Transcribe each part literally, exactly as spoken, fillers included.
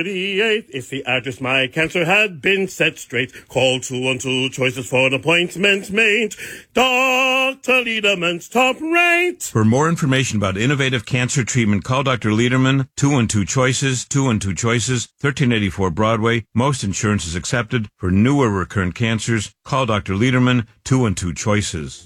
thirty-eight is the address my cancer had been set straight. Call two one two choices for an appointment made. Doctor Lederman's top rate. For more information about innovative cancer treatment, call Doctor Lederman, two one two choices, two one two choices, thirteen eighty-four Broadway. Most insurance is accepted. For newer recurrent cancers, call Doctor Lederman, two one two choices.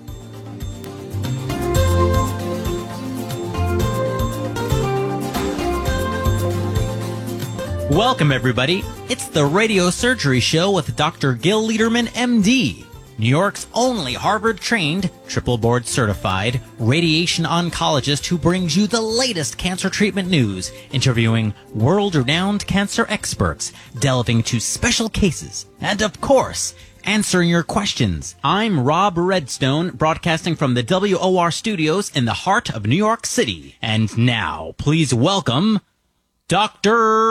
Welcome, everybody. It's the Radio Surgery Show with Doctor Gil Lederman, M D, New York's only Harvard-trained, triple board-certified radiation oncologist who brings you the latest cancer treatment news, interviewing world-renowned cancer experts, delving into special cases, and, of course, answering your questions. I'm Rob Redstone, broadcasting from the W O R studios in the heart of New York City. And now, please welcome Doctor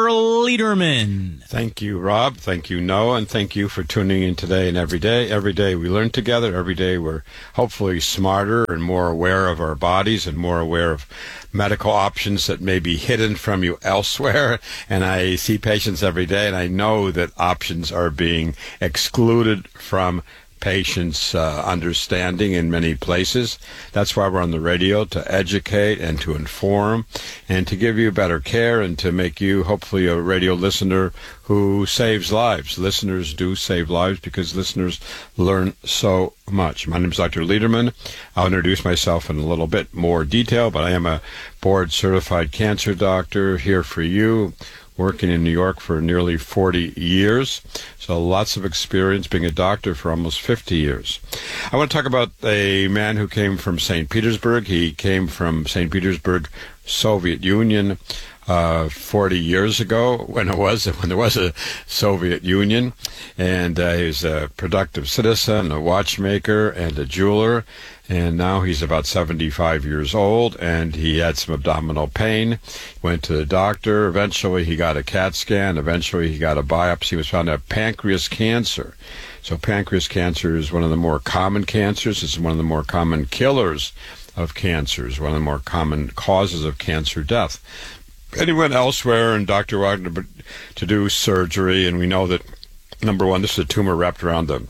Lederman. Thank you, Rob. Thank you, Noah. And thank you for tuning in today and every day. Every day we learn together. Every day we're hopefully smarter and more aware of our bodies and more aware of medical options that may be hidden from you elsewhere. And I see patients every day, and I know that options are being excluded from patients' uh, understanding in many places. That's why we're on the radio, to educate and to inform and to give you better care and to make you hopefully a radio listener who saves lives. Listeners do save lives because listeners learn so much. My name is Doctor Lederman. I'll introduce myself in a little bit more detail, but I am a board-certified cancer doctor here for you, working in New York for nearly forty years. So lots of experience being a doctor for almost fifty years. I want to talk about a man who came from Saint Petersburg. He came from Saint Petersburg, Soviet Union, uh, forty years ago, when it was, when there was a Soviet Union. And uh, he was a productive citizen, a watchmaker, and a jeweler. And now he's about seventy-five years old, and he had some abdominal pain. Went to the doctor. Eventually, he got a CAT scan. Eventually, he got a biopsy. He was found to have pancreas cancer. So pancreas cancer is one of the more common cancers. It's one of the more common killers of cancers, one of the more common causes of cancer death. And he went elsewhere, and Doctor wanted to do surgery, and we know that, number one, this is a tumor wrapped around the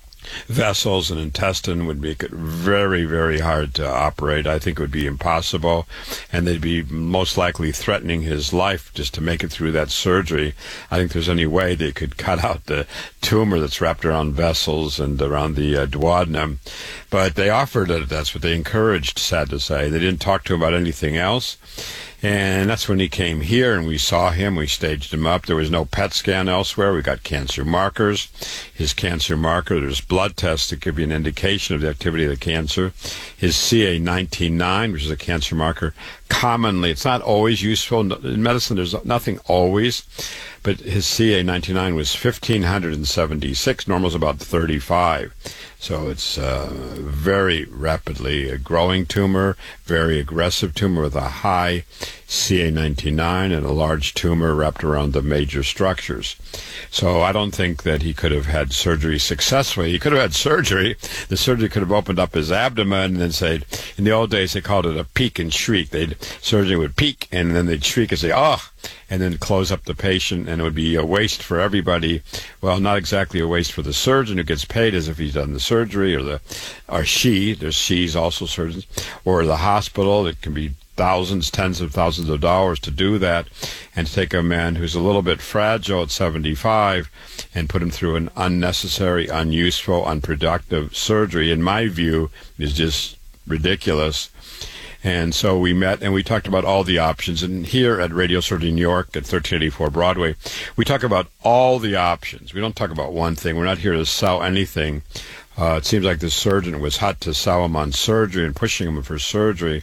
vessels and intestine, would make it very, very hard to operate. I think it would be impossible, and they'd be most likely threatening his life just to make it through that surgery. I think there's any way they could cut out the tumor that's wrapped around vessels and around the uh, duodenum. But they offered it. That's what they encouraged, sad to say. They didn't talk to him about anything else. And that's when he came here, and we saw him. We staged him up. There was no P E T scan elsewhere. We got cancer markers. His cancer marker, there's blood tests that give you an indication of the activity of the cancer. His C A nineteen nine, which is a cancer marker, commonly, it's not always useful. In medicine, there's nothing always. But his C A nineteen nine was fifteen seventy-six. Normal is about thirty-five. So it's a very rapidly growing tumor, very aggressive tumor with a high C A nineteen nine and a large tumor wrapped around the major structures. So I don't think that he could have had surgery successfully. He could have had surgery. The surgery could have opened up his abdomen and then said, in the old days they called it a peek and shriek. They'd, surgeon would peek and then they'd shriek and say, oh, and then close up the patient, and it would be a waste for everybody. Well, not exactly a waste for the surgeon who gets paid as if he's done the surgery, or the or she, there's she's also surgeons, or the hospital. It can be thousands, tens of thousands of dollars to do that, and to take a man who's a little bit fragile at seventy-five and put him through an unnecessary, unuseful, unproductive surgery, in my view, is just ridiculous. And so we met and we talked about all the options. And here at Radio Surgery New York at thirteen eighty-four Broadway, we talk about all the options. We don't talk about one thing. We're not here to sell anything. Uh, it seems like the surgeon was hot to sell him on surgery and pushing him for surgery.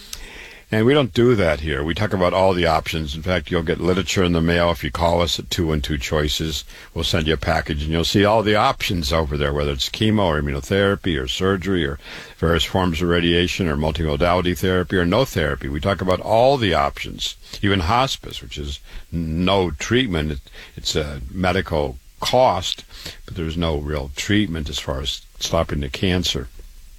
And we don't do that here. We talk about all the options. In fact, you'll get literature in the mail if you call us at two one two choices. We'll send you a package, and you'll see all the options over there, whether it's chemo or immunotherapy or surgery or various forms of radiation or multimodality therapy or no therapy. We talk about all the options, even hospice, which is no treatment. It, it's a medical cost, but there's no real treatment as far as stopping the cancer.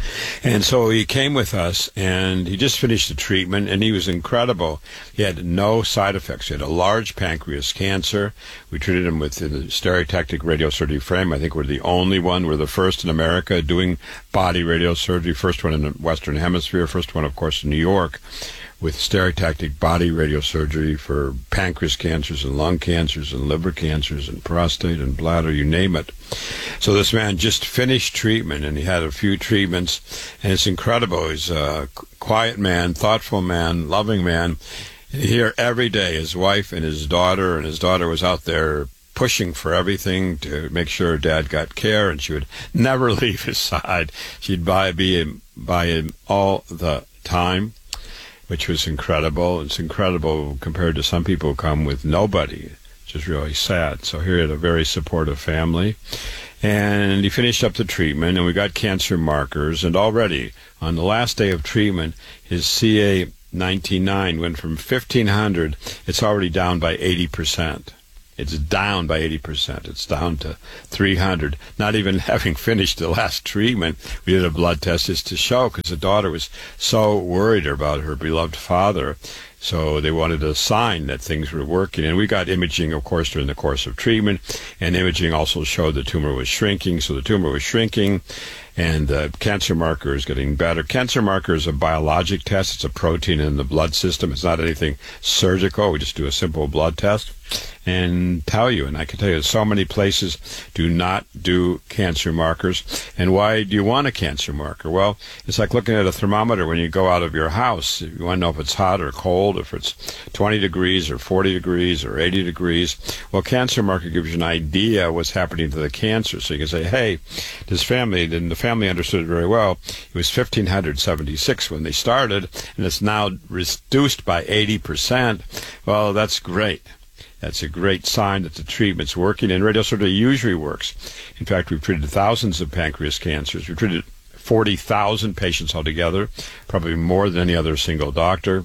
And so he came with us, and he just finished the treatment, and he was incredible. He had no side effects. He had a large pancreas cancer. We treated him with the stereotactic radiosurgery frame. I think we're the only one. We're the first in America doing body radiosurgery, first one in the Western Hemisphere, first one, of course, in New York, with stereotactic body radiosurgery for pancreas cancers and lung cancers and liver cancers and prostate and bladder, you name it. So this man just finished treatment, and he had a few treatments, and it's incredible. He's a quiet man, thoughtful man, loving man. Here every day, his wife and his daughter, and his daughter was out there pushing for everything to make sure Dad got care, and she would never leave his side. She'd buy, be him, by him all the time, which was incredible. It's incredible compared to some people who come with nobody, which is really sad. So here he had a very supportive family. And he finished up the treatment, and we got cancer markers. And already, on the last day of treatment, his C A ninety-nine went from fifteen hundred, it's already down by eighty percent. It's down by eighty percent. It's down to three hundred. Not even having finished the last treatment, we did a blood test just to show, because the daughter was so worried about her beloved father. So they wanted a sign that things were working. And we got imaging, of course, during the course of treatment. And imaging also showed the tumor was shrinking. So the tumor was shrinking, and the cancer marker is getting better. Cancer marker is a biologic test. It's a protein in the blood system. It's not anything surgical. We just do a simple blood test and tell you. And I can tell you, so many places do not do cancer markers. And why do you want a cancer marker? Well, it's like looking at a thermometer when you go out of your house. If you want to know if it's hot or cold, if it's twenty degrees or forty degrees or eighty degrees. Well, cancer marker gives you an idea what's happening to the cancer. So you can say, hey, this family, and the family understood it very well. It was fifteen seventy-six when they started, and it's now reduced by eighty percent. Well, that's great. That's a great sign that the treatment's working, and radiosurgery usually works. In fact, we've treated thousands of pancreas cancers. We've treated forty thousand patients altogether, probably more than any other single doctor.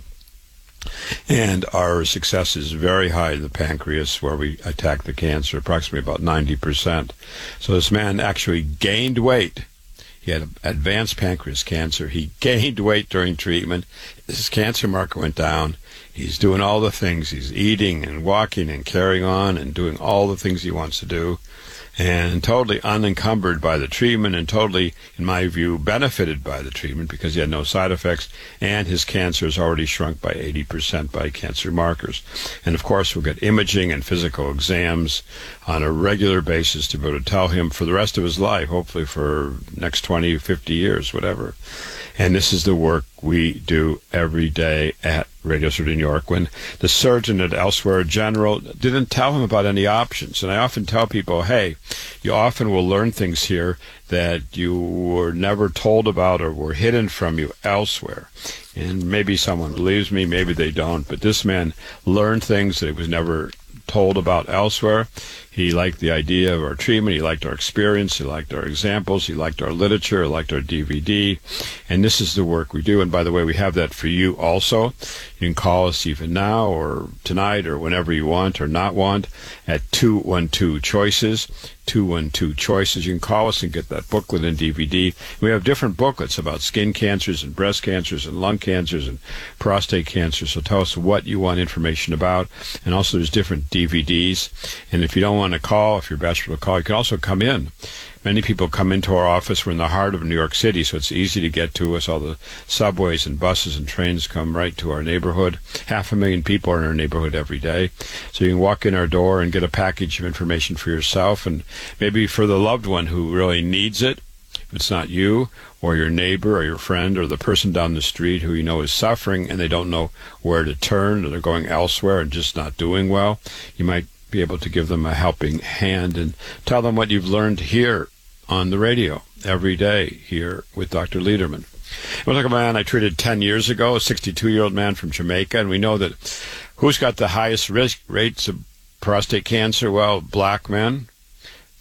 And our success is very high in the pancreas, where we attack the cancer, approximately about ninety percent. So this man actually gained weight. He had advanced pancreas cancer. He gained weight during treatment. His cancer marker went down. He's doing all the things. He's eating and walking and carrying on and doing all the things he wants to do, and totally unencumbered by the treatment, and totally, in my view, benefited by the treatment because he had no side effects, and his cancer has already shrunk by eighty percent by cancer markers. And of course, we'll get imaging and physical exams on a regular basis to be able to tell him for the rest of his life, hopefully for next twenty, fifty years, whatever. And this is the work we do every day at Radiosurgery New York, when the surgeon at Elsewhere General didn't tell him about any options. And I often tell people, hey, you often will learn things here that you were never told about or were hidden from you elsewhere. And maybe someone believes me, maybe they don't. But this man learned things that he was never told about elsewhere. He liked the idea of our treatment. He liked our experience. He liked our examples. He liked our literature. He liked our D V D. And this is the work we do. And by the way, we have that for you also. You can call us even now or tonight or whenever you want or not want at two one two choices. two one two choices. You can call us and get that booklet and D V D. We have different booklets about skin cancers and breast cancers and lung cancers and prostate cancer. So tell us what you want information about. And also there's different D V Ds. And if you don't want to call, if you're bachelor to call, you can also come in. Many people come into our office. We're in the heart of New York City, so it's easy to get to us. All the subways and buses and trains come right to our neighborhood. Half a million people are in our neighborhood every day. So you can walk in our door and get a package of information for yourself and maybe for the loved one who really needs it. If it's not you or your neighbor or your friend or the person down the street who you know is suffering and they don't know where to turn, or they're going elsewhere and just not doing well, you might be able to give them a helping hand and tell them what you've learned here on the radio every day here with Doctor Lederman. We're like a man I treated ten years ago, a sixty-two-year-old man from Jamaica, and we know that who's got the highest risk rates of prostate cancer? Well, black men,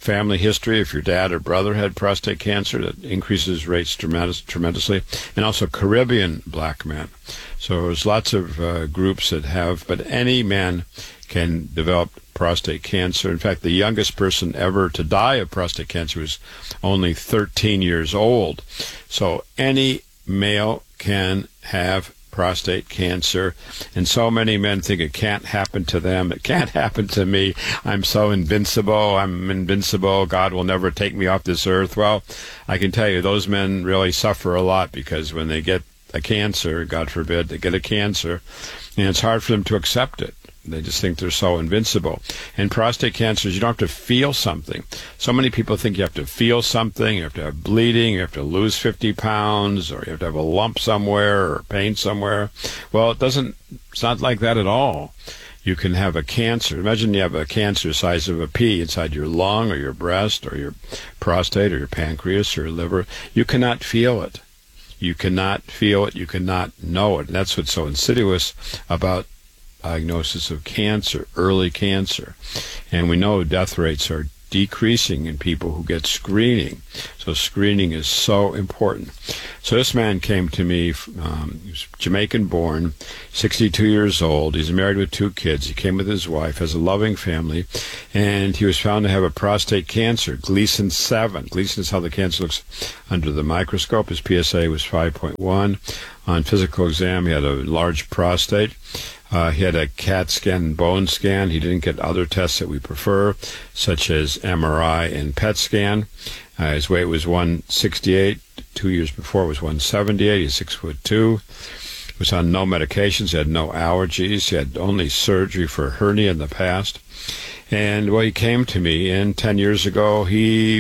family history. If your dad or brother had prostate cancer, that increases rates tremendous, tremendously. And also Caribbean black men. So there's lots of uh, groups that have, but any man can develop prostate cancer. In fact, the youngest person ever to die of prostate cancer was only thirteen years old. So any male can have prostate cancer, and so many men think it can't happen to them. It can't happen to me. I'm so invincible. I'm invincible. God will never take me off this earth. Well, I can tell you, those men really suffer a lot, because when they get a cancer, God forbid, they get a cancer, and it's hard for them to accept it. They just think they're so invincible. And prostate cancer is, you don't have to feel something. So many people think you have to feel something, you have to have bleeding, you have to lose fifty pounds, or you have to have a lump somewhere or pain somewhere. Well, it doesn't, it's not like that at all. You can have a cancer. Imagine you have a cancer the size of a pea inside your lung or your breast or your prostate or your pancreas or your liver. You cannot feel it. You cannot feel it. You cannot know it. And that's what's so insidious about diagnosis of cancer, early cancer. And we know death rates are decreasing in people who get screening. So screening is so important. So this man came to me, um, he was Jamaican born, sixty-two years old. He's married with two kids. He came with his wife, has a loving family, and he was found to have a prostate cancer, Gleason seven. Gleason is how the cancer looks under the microscope. His P S A was five point one. On physical exam, he had a large prostate. Uh, he had a CAT scan and bone scan. He didn't get other tests that we prefer, such as M R I and P E T scan. Uh, his weight was one sixty-eight. Two years before it was one seventy-eight. He's six foot two. He was on no medications. He had no allergies. He had only surgery for hernia in the past. And, well, he came to me, and ten years ago he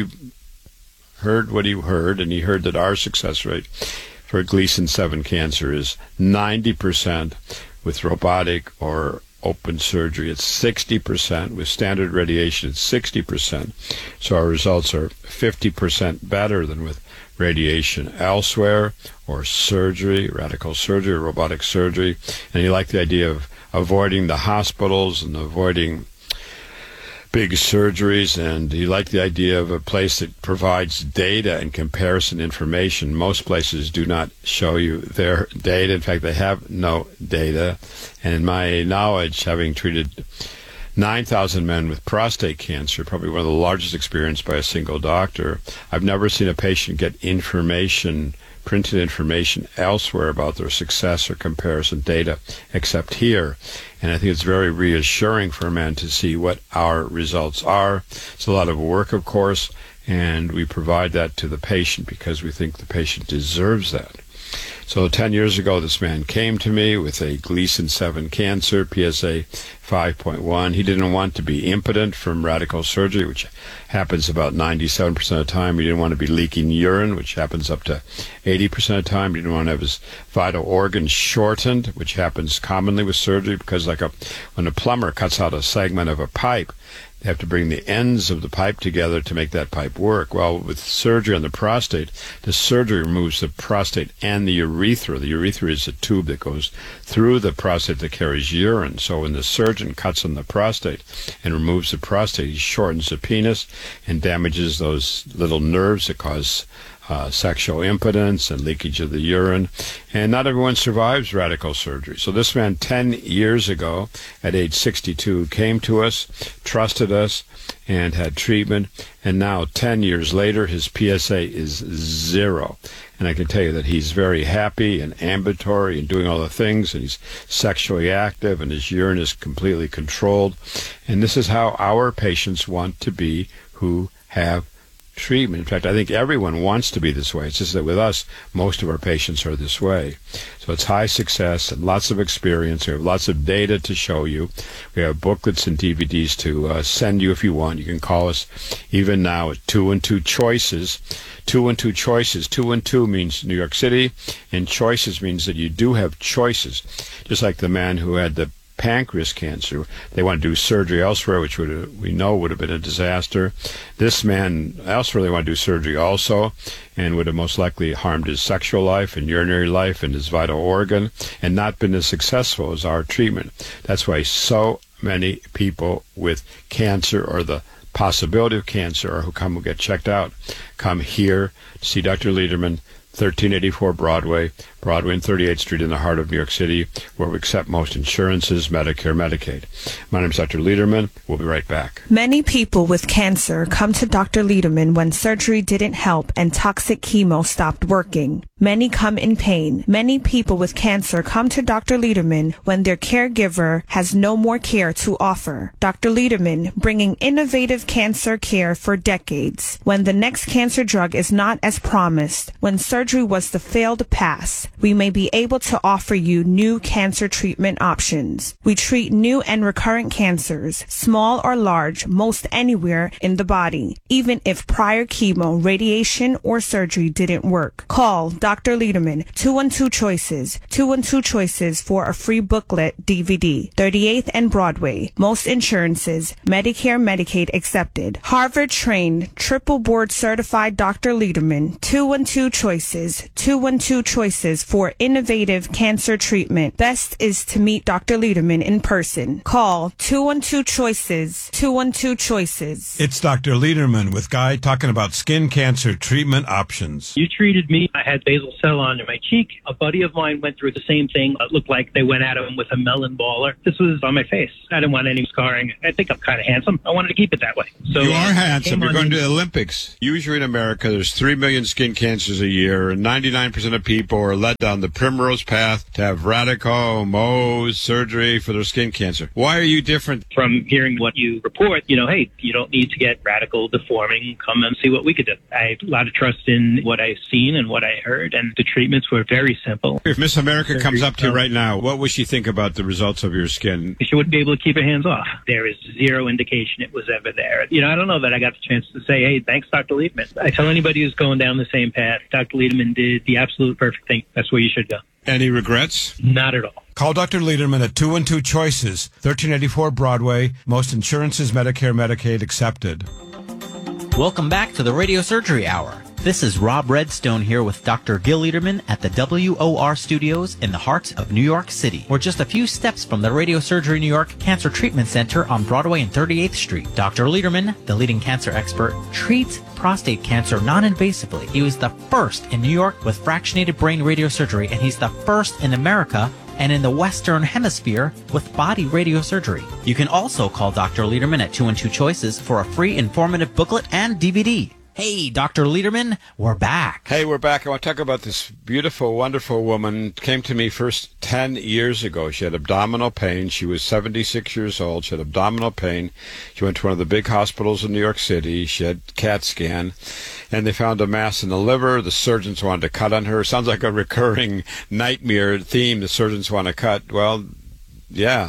heard what he heard, and he heard that our success rate for Gleason seven cancer is ninety percent. With robotic or open surgery, it's sixty percent. With standard radiation, it's sixty percent. So our results are fifty percent better than with radiation elsewhere, or surgery, radical surgery, or robotic surgery. And he liked the idea of avoiding the hospitals and avoiding big surgeries, and he liked the idea of a place that provides data and comparison information. Most places do not show you their data. In fact, they have no data. And in my knowledge, having treated nine thousand men with prostate cancer, probably one of the largest experienced by a single doctor, I've never seen a patient get information, printed information elsewhere about their success or comparison data except here. And I think it's very reassuring for a man to see what our results are. It's a lot of work, of course, and we provide that to the patient because we think the patient deserves that. So ten years ago, this man came to me with a Gleason seven cancer, P S A five point one. He didn't want to be impotent from radical surgery, which happens about ninety-seven percent of the time. He didn't want to be leaking urine, which happens up to eighty percent of the time. He didn't want to have his vital organs shortened, which happens commonly with surgery, because like a, when a plumber cuts out a segment of a pipe, they have to bring the ends of the pipe together to make that pipe work. Well, with surgery on the prostate, the surgery removes the prostate and the urethra. The urethra is a tube that goes through the prostate that carries urine. So when the surgeon cuts on the prostate and removes the prostate, he shortens the penis and damages those little nerves that cause Uh, sexual impotence and leakage of the urine. And not everyone survives radical surgery. So this man ten years ago, at age sixty-two, came to us, trusted us, and had treatment. And now, ten years later, his P S A is zero. And I can tell you that he's very happy and ambulatory and doing all the things, and he's sexually active, and his urine is completely controlled. And this is how our patients want to be who have treatment. In fact, I think everyone wants to be this way. It's just that with us, most of our patients are this way. So it's high success and lots of experience. We have lots of data to show you. We have booklets and D V Ds to uh, send you if you want. You can call us even now at two and two choices. Two and two choices. Two and two means New York City, and choices means that you do have choices. Just like the man who had the pancreas cancer. They want to do surgery elsewhere, which would we know would have been a disaster. This man elsewhere, they want to do surgery also, and would have most likely harmed his sexual life and urinary life and his vital organ, and not been as successful as our treatment. That's why so many people with cancer or the possibility of cancer or who come who get checked out, come here to see Doctor Lederman, thirteen eighty-four Broadway, Broadway and thirty-eighth Street in the heart of New York City, where we accept most insurances, Medicare, Medicaid. My name is Doctor Lederman. We'll be right back. Many people with cancer come to Doctor Lederman when surgery didn't help and toxic chemo stopped working. Many come in pain. Many people with cancer come to Doctor Lederman when their caregiver has no more care to offer. Doctor Lederman, bringing innovative cancer care for decades. When the next cancer drug is not as promised, when surgery was the failed pass, we may be able to offer you new cancer treatment options. We treat new and recurrent cancers, small or large, most anywhere in the body, even if prior chemo, radiation, or surgery didn't work. Call Doctor Lederman, two one two Choices, two one two Choices for a free booklet D V D. thirty-eighth and Broadway. Most insurances, Medicare, Medicaid accepted. Harvard-trained, triple board certified Doctor Lederman, two one two Choices, two one two Choices for innovative cancer treatment. Best is to meet Doctor Lederman in person. Call two one two Choices, two one two Choices. It's Doctor Lederman with Guy talking about skin cancer treatment options. You treated me. I had basal cell under my cheek. A buddy of mine went through the same thing. It looked like they went at him with a melon baller. This was on my face. I didn't want any scarring. I think I'm kind of handsome. I wanted to keep it that way. So you are handsome. You're going in- to the Olympics. Usually in America, there's three million skin cancers a year, and ninety-nine percent of people are led down the primrose path to have radical Mohs surgery for their skin cancer. Why are you different? From hearing what you report, you know, hey, you don't need to get radical deforming. Come and see what we could do. I have a lot of trust in what I've seen and what I heard, and the treatments were very simple. If Miss America comes up to you right now, what would she think about the results of your skin? She wouldn't be able to keep her hands off. There is zero indication it was ever there. You know, I don't know that I got the chance to say, hey, thanks, Doctor Lederman. I tell anybody who's going down the same path, Doctor Lederman did the absolute perfect thing. That's where you should go. Any regrets? Not at all. Call Doctor Lederman at two one two Choices, thirteen eighty-four Broadway. Most insurances, Medicare, Medicaid accepted. Welcome back to the Radio Surgery Hour. This is Rob Redstone here with Doctor Gil Lederman at the W O R Studios in the heart of New York City. We're just a few steps from the Radio Surgery New York Cancer Treatment Center on Broadway and thirty-eighth Street. Doctor Lederman, the leading cancer expert, treats prostate cancer non-invasively. He was the first in New York with fractionated brain radiosurgery, and he's the first in America and in the Western Hemisphere with body radiosurgery. You can also call Doctor Lederman at two one two Choices for a free informative booklet and D V D. Hey, Doctor Lederman, we're back. Hey, we're back. I want to talk about this beautiful, wonderful woman. Came to me first ten years ago. She had abdominal pain. She was seventy-six years old. She had abdominal pain. She went to one of the big hospitals in New York City. She had CAT scan, and they found a mass in the liver. The surgeons wanted to cut on her. Sounds like a recurring nightmare theme. The surgeons want to cut. Well, yeah.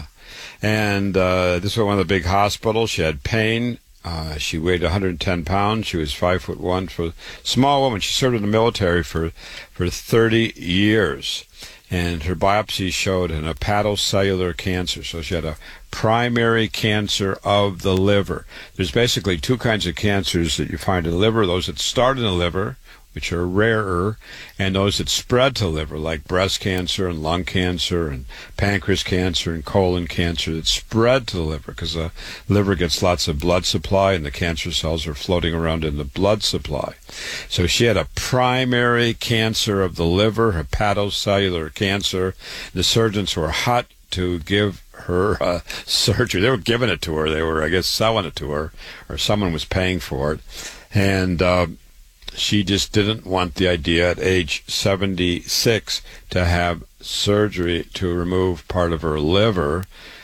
And uh, this was one of the big hospitals. She had pain. Uh, she weighed one hundred ten pounds. She was five foot one. For a small woman, she served in the military for, for thirty years. And her biopsy showed an hepatocellular cancer. So she had a primary cancer of the liver. There's basically two kinds of cancers that you find in the liver. Those that start in the liver, which are rarer, and those that spread to the liver, like breast cancer and lung cancer and pancreas cancer and colon cancer, that spread to the liver because the liver gets lots of blood supply and the cancer cells are floating around in the blood supply. So she had a primary cancer of the liver, hepatocellular cancer. The surgeons were hot to give her uh, surgery. They were giving it to her. They were, I guess, selling it to her, or someone was paying for it. And uh, she just didn't want the idea at age seventy-six to have surgery to remove part of her liver.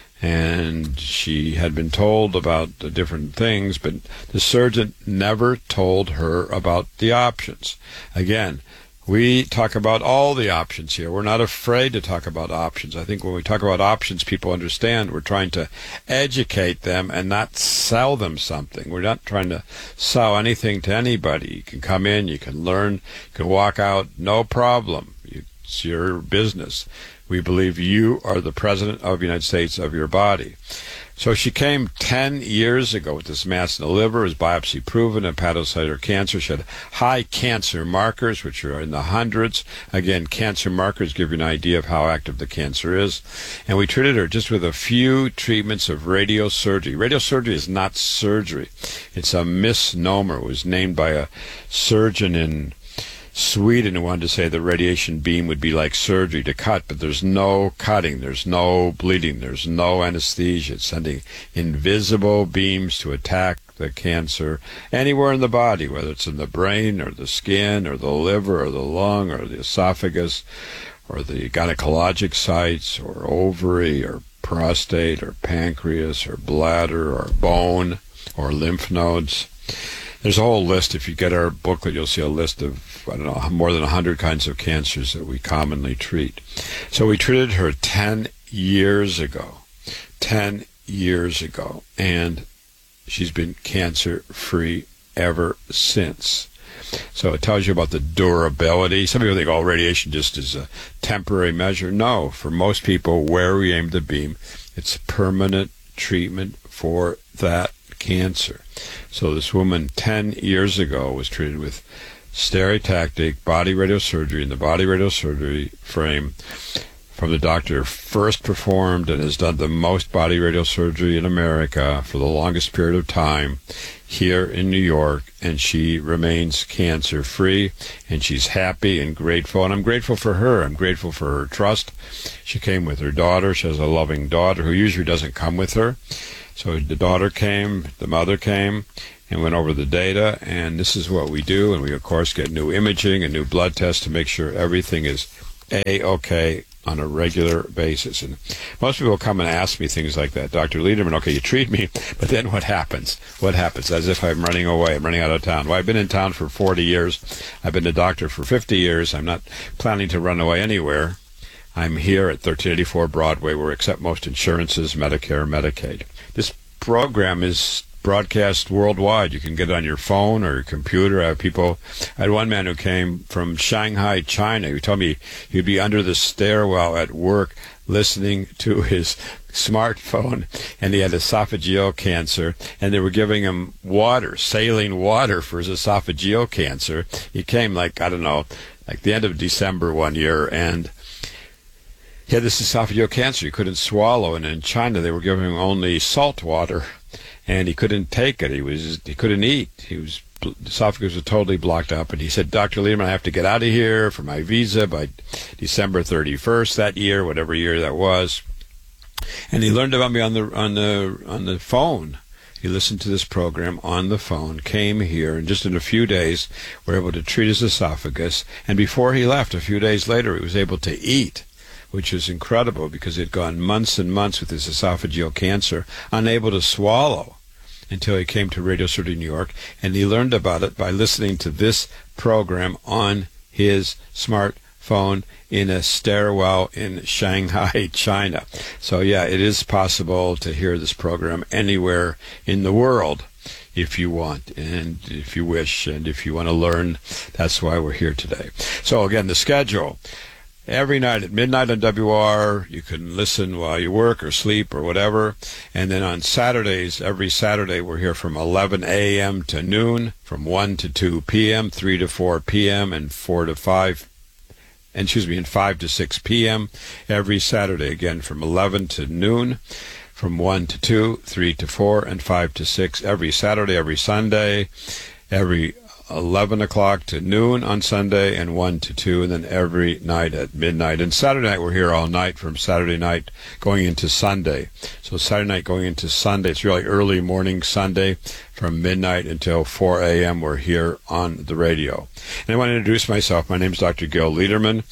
And she had been told about the different things, but the surgeon never told her about the options. Again, we talk about all the options here. We're not afraid to talk about options. I think when we talk about options, people understand we're trying to educate them and not sell them something. We're not trying to sell anything to anybody. You can come in, you can learn, you can walk out, no problem. It's your business. We believe you are the president of the United States of your body. So she came ten years ago with this mass in the liver, was biopsy proven, hepatocellular cancer. She had high cancer markers, which are in the hundreds. Again, cancer markers give you an idea of how active the cancer is. And we treated her just with a few treatments of radiosurgery. Radiosurgery is not surgery. It's a misnomer. It was named by a surgeon in Sweden who wanted to say the radiation beam would be like surgery to cut, but there's no cutting, there's no bleeding, there's no anesthesia. It's sending invisible beams to attack the cancer anywhere in the body, whether it's in the brain or the skin or the liver or the lung or the esophagus or the gynecologic sites or ovary or prostate or pancreas or bladder or bone or lymph nodes. There's a whole list. If you get our booklet, you'll see a list of, I don't know, more than one hundred kinds of cancers that we commonly treat. So we treated her ten years ago. ten years ago. And she's been cancer-free ever since. So it tells you about the durability. Some people think, oh, radiation just is a temporary measure. No, for most people, where we aim the beam, it's permanent treatment for that cancer. So this woman ten years ago was treated with stereotactic body radiosurgery in the body radiosurgery frame from the doctor first performed and has done the most body radiosurgery in America for the longest period of time here in New York, and she remains cancer-free, and she's happy and grateful, and I'm grateful for her. I'm grateful for her trust. She came with her daughter. She has a loving daughter who usually doesn't come with her. So the daughter came, the mother came, and went over the data, and this is what we do. And we, of course, get new imaging and new blood tests to make sure everything is A-okay on a regular basis. And most people come and ask me things like that. Doctor Lederman, okay, you treat me, but then what happens? What happens? As if I'm running away. I'm running out of town. Well, I've been in town for forty years. I've been a doctor for fifty years. I'm not planning to run away anywhere. I'm here at thirteen eighty-four Broadway, where we accept most insurances, Medicare, Medicaid. This program is broadcast worldwide. You can get it on your phone or your computer. I have people. I had one man who came from Shanghai, China, who told me he'd be under the stairwell at work listening to his smartphone, and he had esophageal cancer, and they were giving him water, saline water for his esophageal cancer. He came like, I don't know, like the end of December one year, and he had this esophageal cancer. He couldn't swallow, and in China they were giving him only salt water, and he couldn't take it. He was he couldn't eat. He was the esophagus was totally blocked up, and he said, Doctor Lederman, I have to get out of here for my visa by December thirty-first that year, whatever year that was. And he learned about me on the on the on the phone. He listened to this program on the phone, came here, and just in a few days were able to treat his esophagus. And before he left, a few days later, he was able to eat, which is incredible because he'd gone months and months with his esophageal cancer, unable to swallow, until he came to Radio City, New York, and he learned about it by listening to this program on his smartphone in a stairwell in Shanghai, China. So yeah, it is possible to hear this program anywhere in the world if you want, and if you wish, and if you want to learn. That's why we're here today. So again, the schedule. Every night at midnight on W R, you can listen while you work or sleep or whatever. And then on Saturdays, every Saturday, we're here from eleven a.m. to noon, from one to two p.m., three to four p.m., and four to five, and excuse me, and five to six p.m. every Saturday, again, from eleven to noon, from one to two, three to four, and five to six every Saturday, every Sunday, every eleven o'clock to noon on Sunday, and one to two, and then every night at midnight. And Saturday night, we're here all night from Saturday night going into Sunday. So Saturday night going into Sunday, it's really early morning Sunday from midnight until four a.m. We're here on the radio. And I want to introduce myself. My name is Doctor Gil Lederman.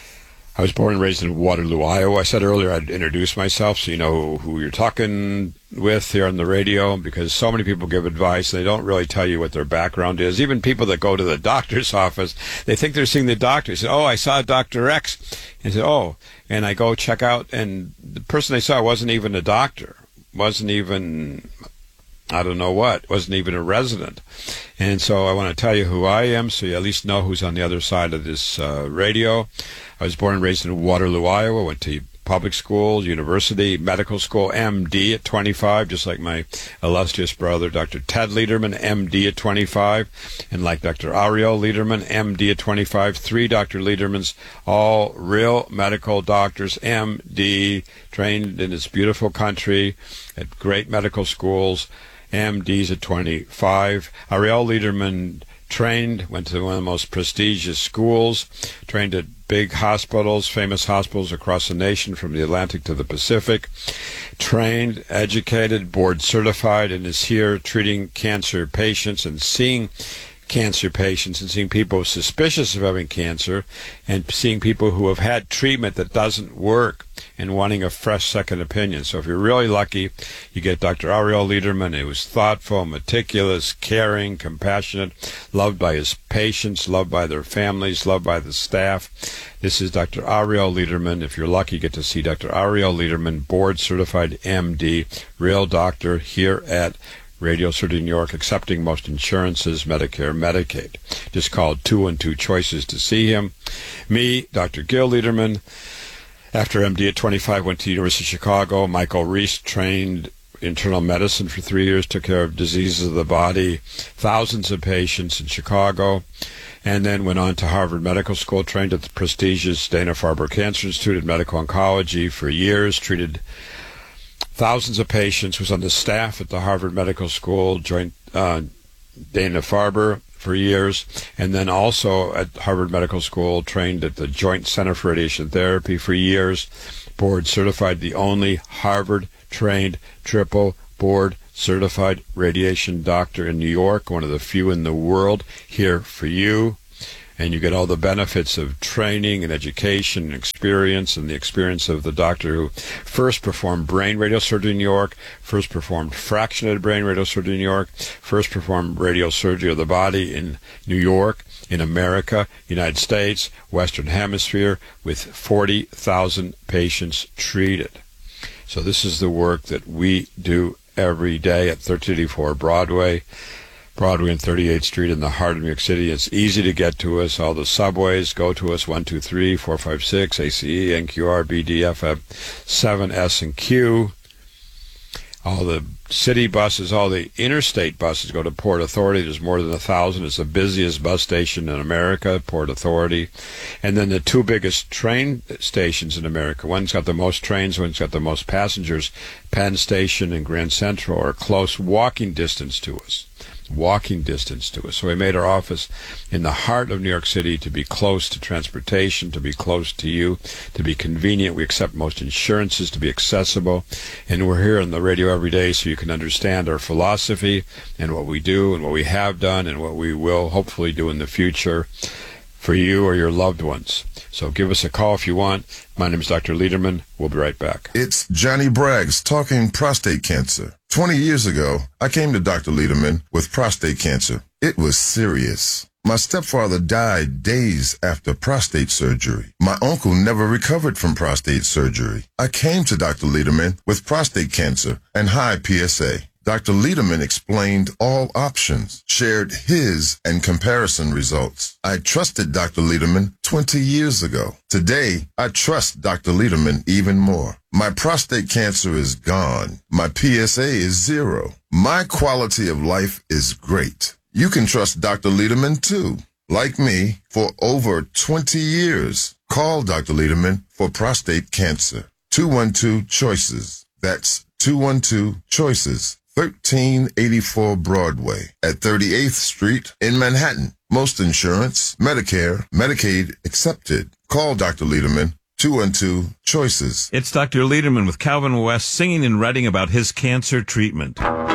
I was born and raised in Waterloo, Iowa. I said earlier I'd introduce myself so you know who you're talking with here on the radio, because so many people give advice and they don't really tell you what their background is. Even people that go to the doctor's office, they think they're seeing the doctor. They say, oh, I saw Doctor X. And say, oh, and I go check out, and the person they saw wasn't even a doctor, wasn't even I don't know what, wasn't even a resident. And so I want to tell you who I am so you at least know who's on the other side of this uh, radio. I was born and raised in Waterloo, Iowa, went to public school, university, medical school, M D at twenty-five, just like my illustrious brother, Doctor Ted Lederman, M D at twenty-five, and like Doctor Ariel Lederman, M D at twenty-five, three Doctor Ledermans, all real medical doctors, M D, trained in this beautiful country at great medical schools, M Ds at twenty-five. Ariel Lederman trained, went to one of the most prestigious schools, trained at big hospitals, famous hospitals across the nation from the Atlantic to the Pacific, trained, educated, board certified, and is here treating cancer patients and seeing cancer patients and seeing people suspicious of having cancer and seeing people who have had treatment that doesn't work and wanting a fresh second opinion. So if you're really lucky, you get Doctor Ariel Lederman, who is thoughtful, meticulous, caring, compassionate, loved by his patients, loved by their families, loved by the staff. This is Doctor Ariel Lederman. If you're lucky, you get to see Doctor Ariel Lederman, board-certified M D, real doctor here at Radio Surgery New York, accepting most insurances, Medicare, Medicaid. Just call two and two choices to see him. Me, Doctor Gil Lederman, after M D at twenty-five, went to the University of Chicago. Michael Reese trained internal medicine for three years, took care of diseases of the body, thousands of patients in Chicago, and then went on to Harvard Medical School, trained at the prestigious Dana-Farber Cancer Institute in medical oncology for years, treated thousands of patients, was on the staff at the Harvard Medical School, joined uh, Dana-Farber for years, and then also at Harvard Medical School, trained at the Joint Center for Radiation Therapy for years, board certified, the only Harvard-trained triple board certified radiation doctor in New York, one of the few in the world, here for you. And you get all the benefits of training and education and experience, and the experience of the doctor who first performed brain radiosurgery in New York, first performed fractionated brain radiosurgery in New York, first performed radiosurgery of the body in New York, in America, United States, Western Hemisphere, with forty thousand patients treated. So this is the work that we do every day at thirteen eighty-four Broadway. Broadway and thirty-eighth Street in the heart of New York City. It's easy to get to us. All the subways go to us, one two three, four five six, A C E, N Q R, B D, F F, seven, S, and Q. All the city buses, all the interstate buses go to Port Authority. There's more than a thousand. It's the busiest bus station in America, Port Authority. And then the two biggest train stations in America. One's got the most trains, one's got the most passengers. Penn Station and Grand Central are close walking distance to us. walking distance to us. So we made our office in the heart of New York City to be close to transportation, to be close to you, to be convenient. We accept most insurances, to be accessible. And we're here on the radio every day so you can understand our philosophy and what we do and what we have done and what we will hopefully do in the future for you or your loved ones. So give us a call if you want. My name is Doctor Lederman. We'll be right back. It's Johnny Braggs talking prostate cancer. Twenty years ago, I came to Doctor Lederman with prostate cancer. It was serious. My stepfather died days after prostate surgery. My uncle never recovered from prostate surgery. I came to Doctor Lederman with prostate cancer and high P S A. Doctor Lederman explained all options, shared his and comparison results. I trusted Doctor Lederman twenty years ago. Today, I trust Doctor Lederman even more. My prostate cancer is gone. My P S A is zero. My quality of life is great. You can trust Doctor Lederman too. Like me, for over twenty years. Call Doctor Lederman for prostate cancer. two one two choices. That's two one two choices. thirteen eighty-four Broadway at thirty-eighth Street in Manhattan. Most insurance, Medicare, Medicaid accepted. Call Doctor Lederman, two one two choices. It's Doctor Lederman with Calvin West singing and writing about his cancer treatment.